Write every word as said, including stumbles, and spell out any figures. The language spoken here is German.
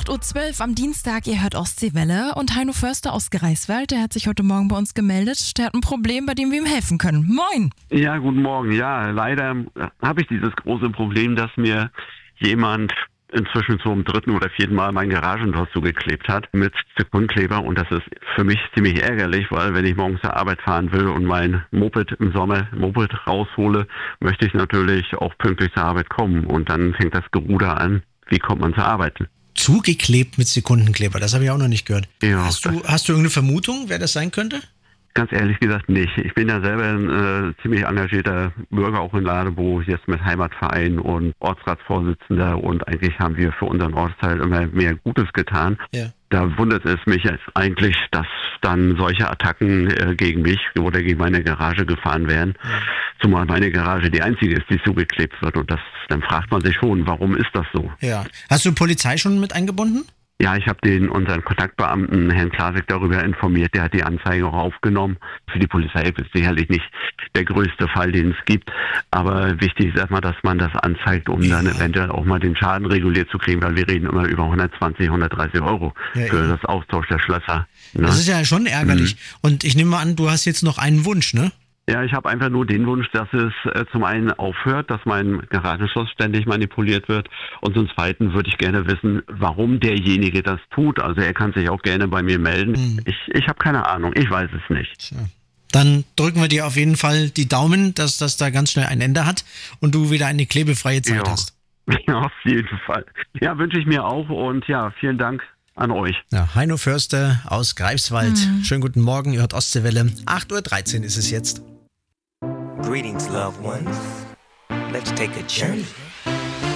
acht Uhr zwölf am Dienstag, ihr hört Ostseewelle und Heino Förster aus Greifswald, der hat sich heute Morgen bei uns gemeldet. Der hat ein Problem, bei dem wir ihm helfen können. Moin! Ja, guten Morgen. Ja, leider habe ich dieses große Problem, dass mir jemand inzwischen zum dritten oder vierten Mal mein Garagentor zugeklebt hat mit Sekundenkleber, und das ist für mich ziemlich ärgerlich, weil wenn ich morgens zur Arbeit fahren will und mein Moped im Sommer Moped raushole, möchte ich natürlich auch pünktlich zur Arbeit kommen, und dann fängt das Geruder an. Wie kommt man zur Arbeit? Zugeklebt mit Sekundenkleber, das habe ich auch noch nicht gehört. Ja, hast du, hast du irgendeine Vermutung, wer das sein könnte? Ganz ehrlich gesagt nicht. Ich bin ja selber ein äh, ziemlich engagierter Bürger auch in Ladebo, jetzt mit Heimatverein und Ortsratsvorsitzender, und eigentlich haben wir für unseren Ortsteil immer mehr Gutes getan. Ja. Da wundert es mich jetzt eigentlich, dass dann solche Attacken äh, gegen mich oder gegen meine Garage gefahren werden. Ja. Zumal meine Garage die einzige ist, die zugeklebt wird, und das, dann fragt man sich schon, warum ist das so? Ja. Hast du Polizei schon mit eingebunden? Ja, ich habe den unseren Kontaktbeamten, Herrn Klasek, darüber informiert. Der hat die Anzeige auch aufgenommen. Für die Polizei ist es sicherlich nicht der größte Fall, den es gibt. Aber wichtig ist erstmal, dass man das anzeigt, um ja. dann eventuell auch mal den Schaden reguliert zu kriegen, weil wir reden immer über hundertzwanzig, hundertdreißig Euro ja, für ja. das Austausch der Schlösser. Ne? Das ist ja schon ärgerlich. Mhm. Und ich nehme an, du hast jetzt noch einen Wunsch, ne? Ja, ich habe einfach nur den Wunsch, dass es äh, zum einen aufhört, dass mein Garagenschloss ständig manipuliert wird, und zum Zweiten würde ich gerne wissen, warum derjenige das tut. Also er kann sich auch gerne bei mir melden. Hm. Ich, ich habe keine Ahnung, ich weiß es nicht. Tja. Dann drücken wir dir auf jeden Fall die Daumen, dass das da ganz schnell ein Ende hat und du wieder eine klebefreie Zeit ja. hast. Ja, auf jeden Fall. Ja, wünsche ich mir auch, und ja, vielen Dank an euch. Ja, Heino Förster aus Greifswald. Hm. Schönen guten Morgen, ihr hört Ostseewelle. acht Uhr dreizehn ist es jetzt. Greetings, loved ones. Let's take a journey.